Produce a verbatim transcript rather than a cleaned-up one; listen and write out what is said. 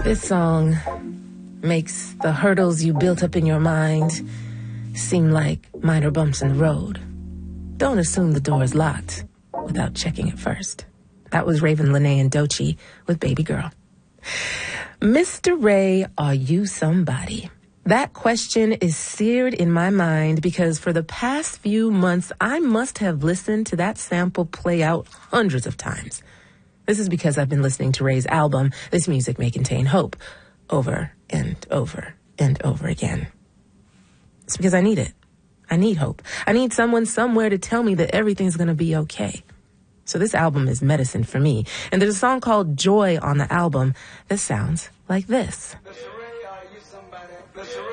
This song makes the hurdles you built up in your mind seem like minor bumps in the road. Don't assume the door is locked without checking it first. That was Raven Lenae and Doechii with Baby Girl. Mister Ray, are you somebody? That question is seared in my mind because for the past few months, I must have listened to that sample play out hundreds of times. This is because I've been listening to Ray's album, This Music May Contain Hope, over and over and over again. It's because I need it. I need hope. I need someone somewhere to tell me that everything's going to be okay. So this album is medicine for me. And there's a song called Joy on the album that sounds like this. Mister Ray, are you somebody? Mister